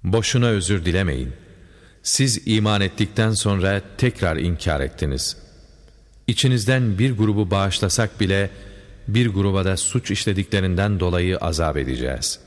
Boşuna özür dilemeyin. Siz iman ettikten sonra tekrar inkar ettiniz. İçinizden bir grubu bağışlasak bile bir gruba da suç işlediklerinden dolayı azap edeceğiz.